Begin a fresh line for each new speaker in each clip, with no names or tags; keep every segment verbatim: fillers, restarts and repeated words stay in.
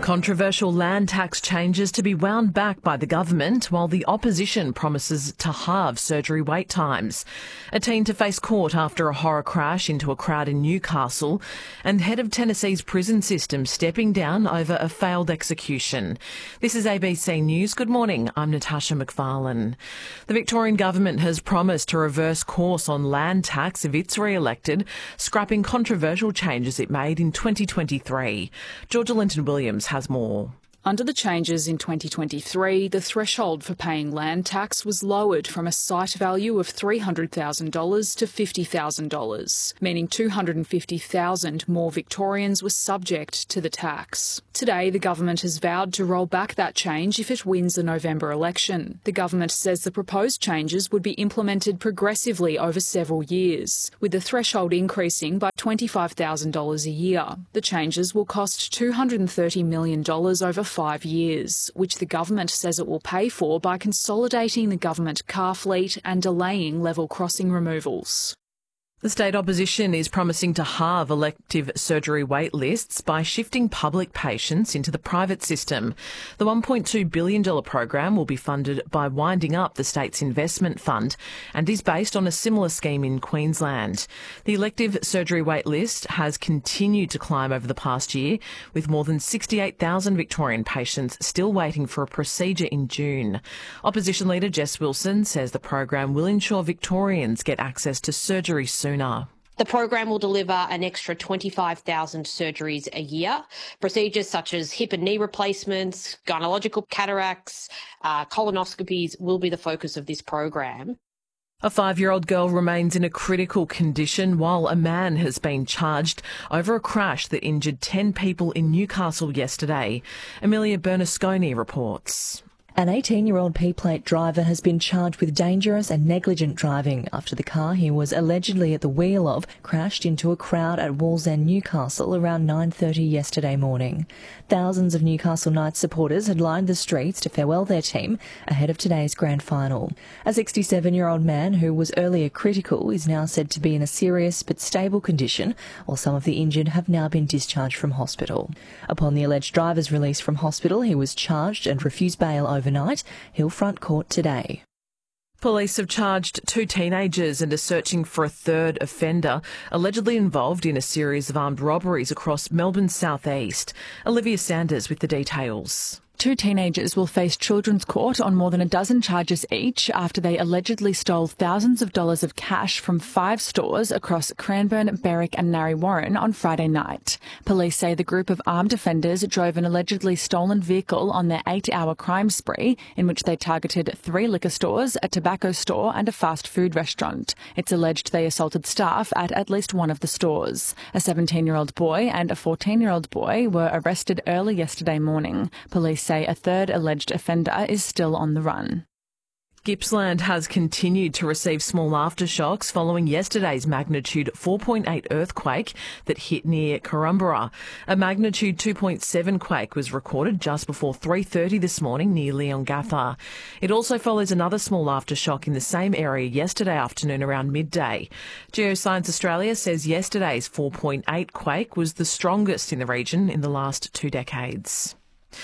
Controversial land tax changes to be wound back by the government while the opposition promises to halve surgery wait times. A teen to face court after a horror crash into a crowd in Newcastle, and head of Tennessee's prison system stepping down over a failed execution. This is A B C News. Good morning, I'm Natasha McFarlane. The Victorian government has promised to reverse course on land tax if it's re-elected, scrapping controversial changes it made in twenty twenty-three. Georgia Linton-Williams has more.
Under the changes in twenty twenty-three, the threshold for paying land tax was lowered from a site value of three hundred thousand dollars to fifty thousand dollars, meaning two hundred fifty thousand more Victorians were subject to the tax. Today, the government has vowed to roll back that change if it wins the November election. The government says the proposed changes would be implemented progressively over several years, with the threshold increasing by twenty-five thousand dollars a year. The changes will cost two hundred thirty million dollars over five years, which the government says it will pay for by consolidating the government car fleet and delaying level crossing removals.
The state opposition is promising to halve elective surgery wait lists by shifting public patients into the private system. The one point two billion dollars program will be funded by winding up the state's investment fund and is based on a similar scheme in Queensland. The elective surgery wait list has continued to climb over the past year, with more than sixty-eight thousand Victorian patients still waiting for a procedure in June. Opposition leader Jess Wilson says the program will ensure Victorians get access to surgery soon.
The program will deliver an extra twenty-five thousand surgeries a year. Procedures such as hip and knee replacements, gynecological cataracts, uh, colonoscopies will be the focus of this program.
A five-year-old girl remains in a critical condition while a man has been charged over a crash that injured ten people in Newcastle yesterday. Amelia Bernasconi reports.
An eighteen-year-old P-plate driver has been charged with dangerous and negligent driving after the car he was allegedly at the wheel of crashed into a crowd at Wallsend, Newcastle around nine thirty yesterday morning. Thousands of Newcastle Knights supporters had lined the streets to farewell their team ahead of today's grand final. A sixty-seven-year-old man who was earlier critical is now said to be in a serious but stable condition, while some of the injured have now been discharged from hospital. Upon the alleged driver's release from hospital, he was charged and refused bail over Overnight, he'll front court today.
Police have charged two teenagers and are searching for a third offender allegedly involved in a series of armed robberies across Melbourne's southeast. Olivia Sanders with the details.
Two teenagers will face children's court on more than a dozen charges each after they allegedly stole thousands of dollars of cash from five stores across Cranbourne, Berwick and Narre Warren on Friday night. Police say the group of armed offenders drove an allegedly stolen vehicle on their eight-hour crime spree in which they targeted three liquor stores, a tobacco store and a fast food restaurant. It's alleged they assaulted staff at at least one of the stores. A seventeen-year-old boy and a fourteen-year-old boy were arrested early yesterday morning. Police say a third alleged offender is still on the run.
Gippsland has continued to receive small aftershocks following yesterday's magnitude four point eight earthquake that hit near Korumburra. A magnitude two point seven quake was recorded just before three thirty this morning near Leongatha. It also follows another small aftershock in the same area yesterday afternoon around midday. Geoscience Australia says yesterday's four point eight quake was the strongest in the region in the last two decades.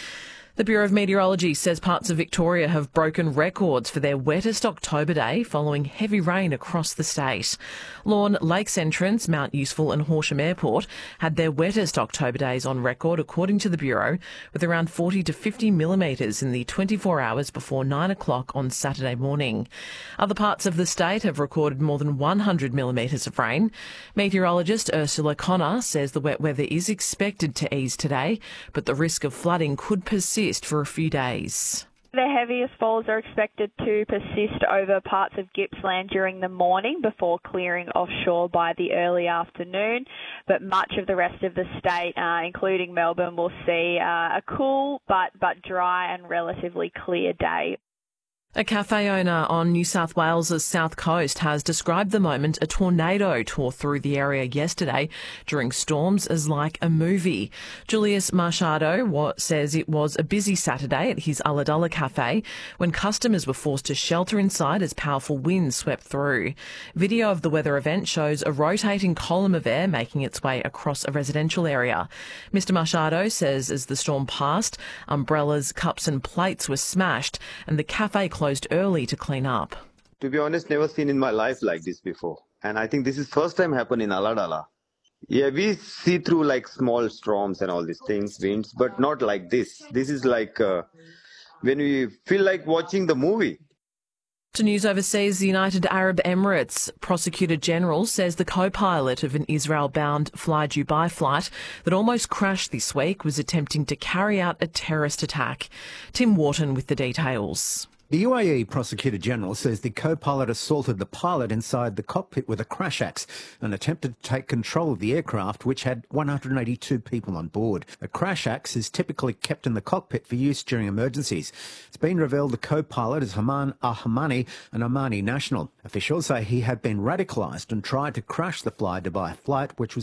The Bureau of Meteorology says parts of Victoria have broken records for their wettest October day following heavy rain across the state. Lorne Lakes Entrance, Mount Useful and Horsham Airport had their wettest October days on record, according to the Bureau, with around forty to fifty millimetres in the twenty-four hours before nine o'clock on Saturday morning. Other parts of the state have recorded more than one hundred millimetres of rain. Meteorologist Ursula Connor says the wet weather is expected to ease today, but the risk of flooding could persist for a few days.
The heaviest falls are expected to persist over parts of Gippsland during the morning before clearing offshore by the early afternoon, but much of the rest of the state, uh, including Melbourne, will see uh, a cool but, but dry and relatively clear day.
A cafe owner on New South Wales' south coast has described the moment a tornado tore through the area yesterday during storms as like a movie. Julius Machado says it was a busy Saturday at his Ulladulla cafe when customers were forced to shelter inside as powerful winds swept through. Video of the weather event shows a rotating column of air making its way across a residential area. Mister Machado says as the storm passed, umbrellas, cups and plates were smashed and the cafe closed early to clean up.
To be honest, never seen in my life like this before. And I think this is first time happen in Ulladulla. Yeah, we see through like small storms and all these things, winds, but not like this. This is like uh, when we feel like watching the movie.
To news overseas, the United Arab Emirates Prosecutor General says the co-pilot of an Israel-bound Fly Dubai flight that almost crashed this week was attempting to carry out a terrorist attack. Tim Wharton with the details.
The U A E Prosecutor General says the co-pilot assaulted the pilot inside the cockpit with a crash axe and attempted to take control of the aircraft, which had one hundred eighty-two people on board. A crash axe is typically kept in the cockpit for use during emergencies. It's been revealed the co-pilot is Haman Ahmani, an Omani national. Officials say he had been radicalised and tried to crash the Fly Dubai flight, which was